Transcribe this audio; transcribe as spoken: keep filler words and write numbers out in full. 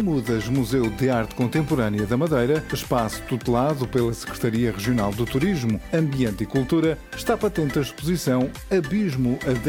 Mudas Museu de Arte Contemporânea da Madeira, espaço tutelado pela Secretaria Regional do Turismo, Ambiente e Cultura, está patente a exposição Abismo